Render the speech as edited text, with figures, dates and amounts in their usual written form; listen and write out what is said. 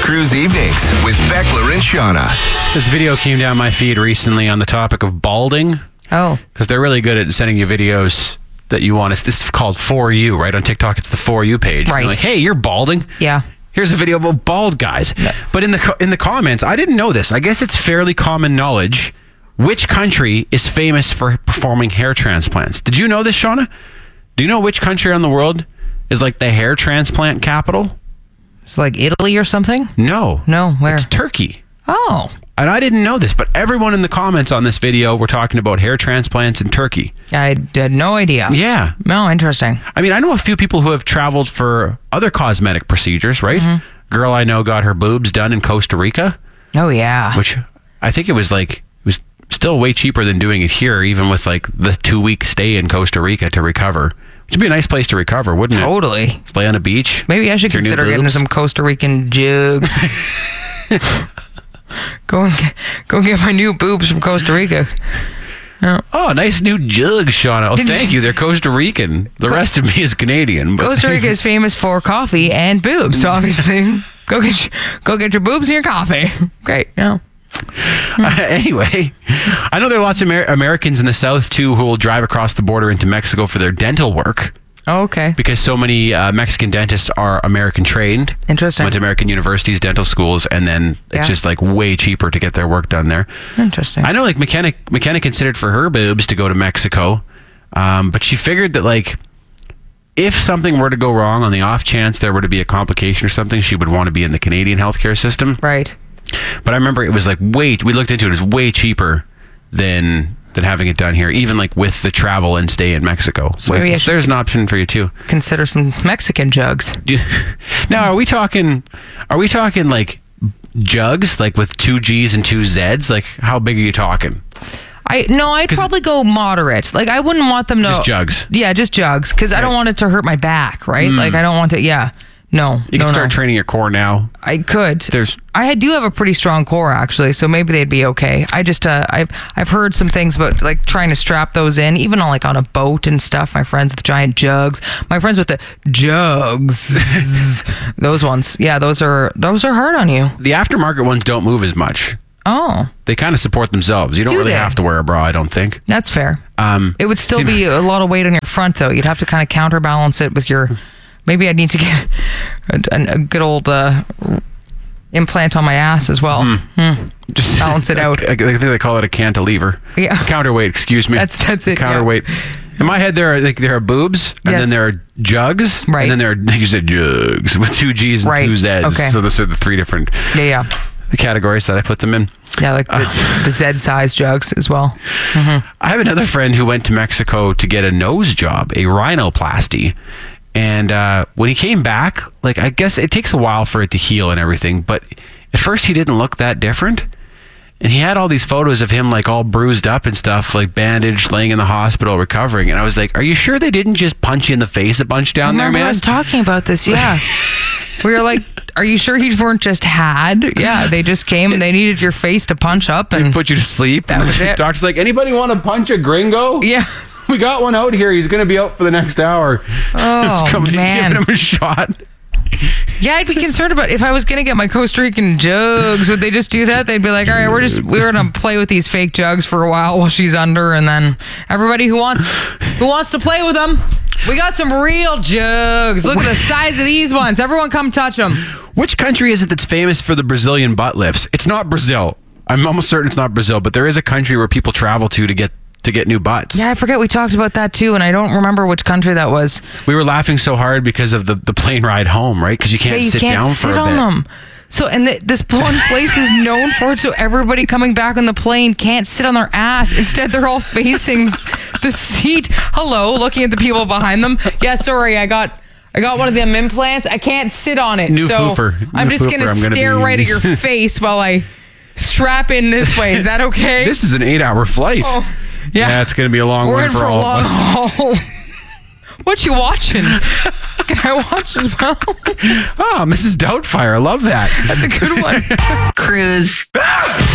Cruise Evenings with Beckler and Shauna. This video came down my feed recently on the topic of balding. Oh. Because they're really good at sending you videos that you want to... This is called For You, right? On TikTok, it's the For You page. Right. They're like, hey, you're balding. Yeah. Here's a video about bald guys. No. But in the comments, I didn't know this. I guess it's fairly common knowledge. Which country is famous for performing hair transplants? Did you know this, Shauna? Do you know which country in the world is like the hair transplant capital? It's like Italy or something? No. No, where? It's Turkey. Oh. And I didn't know this, but everyone in the comments on this video were talking about hair transplants in Turkey. I had no idea. Yeah. No, interesting. I mean, I know a few people who have traveled for other cosmetic procedures, right? Mm-hmm. Girl I know got her boobs done in Costa Rica, Oh, yeah. which I think it was still way cheaper than doing it here, even with like the 2-week stay in Costa Rica to recover. Which would be a nice place to recover, wouldn't it? Totally. Just lay on a beach. Maybe I should with your new consider getting boobs. some Costa Rican jugs. Go get my new boobs from Costa Rica. Oh, nice new jugs, Shauna. Oh, thank you. They're Costa Rican. The rest of me is Canadian. But Costa Rica is famous for coffee and boobs, so obviously go get your boobs and your coffee. Great. No. Anyway, I know there are lots of Americans in the South, too, who will drive across the border into Mexico for their dental work. Oh, okay. Because so many Mexican dentists are American trained. Interesting. Went to American universities, dental schools, and then it's just like way cheaper to get their work done there. Interesting. I know like McKenna considered for her boobs to go to Mexico, but she figured that like if something were to go wrong on the off chance there were to be a complication or something, she would want to be in the Canadian healthcare system. Right. But I remember it was like we looked into it, it was way cheaper than having it done here, even like with the travel and stay in Mexico. So maybe I should there's an option for you too. consider some Mexican jugs. Now, are we talking like jugs, like with 2 G's and 2 Z's? Like how big are you talking? I'd probably go moderate. Like I wouldn't want them to Just jugs. Yeah, just jugs, because I don't want it to hurt my back. Right. Like I don't want to. Yeah. No. You can start training your core now. I could. I do have a pretty strong core actually, so maybe they'd be okay. I just I've heard some things about like trying to strap those in, even on a boat and stuff. My friends with giant jugs. My friends with the jugs. Those ones. Yeah, those are hard on you. The aftermarket ones don't move as much. Oh. They kind of support themselves. You don't really have to wear a bra, I don't think. That's fair. It would still be a lot of weight on your front though. You'd have to kind of counterbalance it with your. Maybe I'd need to get a good old implant on my ass as well. Just balance it out. I think they call it a cantilever. Yeah. Counterweight, excuse me. That's it. Counterweight. Yeah. In my head, there are boobs, and then there are jugs, right. And then there are, like you said, jugs with 2 G's and 2 Z's. Okay. So those are the 3 different the categories that I put them in. Yeah, like the Z-size jugs as well. Mm-hmm. I have another friend who went to Mexico to get a nose job, a rhinoplasty. And when he came back, like I guess it takes a while for it to heal and everything, but at first he didn't look that different. And he had all these photos of him like all bruised up and stuff, like bandaged, laying in the hospital recovering. And I was like, are you sure they didn't just punch you in the face a bunch down there, man? I was talking about this, yeah. We were like, are you sure you weren't just had? Yeah, they just came and they needed your face to punch up and put you to sleep. That was it. Doctor's like, anybody want to punch a gringo? Yeah. We got one out here. He's going to be out for the next hour. Oh, man. Giving him a shot. Yeah, I'd be concerned about if I was going to get my Costa Rican jugs. Would they just do that? They'd be like, all right, we're going to play with these fake jugs for a while she's under. And then everybody who wants to play with them, we got some real jugs. Look at the size of these ones. Everyone come touch them. Which country is it that's famous for the Brazilian butt lifts? It's not Brazil. I'm almost certain it's not Brazil, but there is a country where people travel to get new butts. Yeah, I forget we talked about that too, and I don't remember which country that was. We were laughing so hard because of the plane ride home, right? Because you can't sit down for a bit. Them. So, and this one place is known for it, so everybody coming back on the plane can't sit on their ass. Instead, they're all facing the seat. Hello, looking at the people behind them. Yeah, sorry, I got one of them implants. I can't sit on it. I'm just going to stare right at your face while I strap in this way. Is that okay? This is an 8-hour flight. Oh. Yeah, it's going to be a long one for all of us. Haul. What you watching? Can I watch as well? Oh, Mrs. Doubtfire. I love that. That's a good one. Cruise.